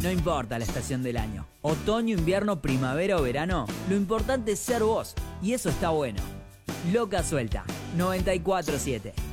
No importa la estación del año, otoño, invierno, primavera o verano, lo importante es ser vos, y eso está bueno. Loca Suelta, 94.7.